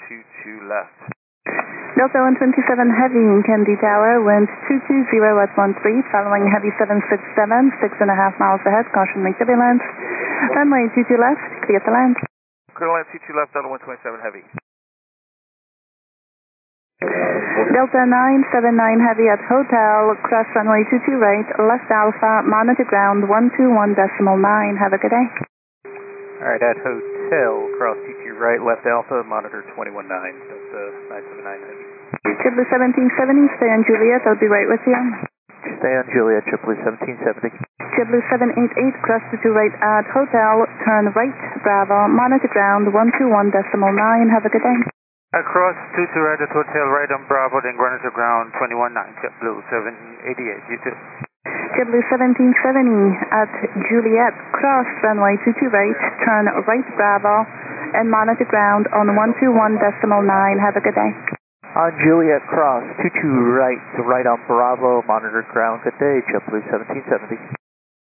22 left. Delta 127 Heavy in Kennedy Tower, wind 220 at 13, following heavy 767, 6.5 miles ahead, caution wind turbulence. Runway 22 left, clear to land. Clear to land, 22 left, Delta 127 Heavy. Delta 979 Heavy at Hotel, cross runway 22 right, left Alpha, monitor ground 121.9. Have a good day. Alright, at Hotel, cross 22 right, left Alpha, monitor 21.9, Delta 979 Heavy. JetBlue 1770, stay on Juliet, I'll be right with you. Stay on Juliet, JetBlue 1770. JetBlue 788, cross 22 right at Hotel, turn right, Bravo, monitor ground 121.9. Have a good day. Across 22 right at Hotel, right on Bravo, then ground to ground 21.9, JetBlue 788, you too. JetBlue 1770 at Juliet, cross runway 22 right, turn right Bravo, and monitor ground on 121.9. Have a good day. On Juliet, cross 22 right, right on Bravo, monitor ground, good day, JetBlue 1770.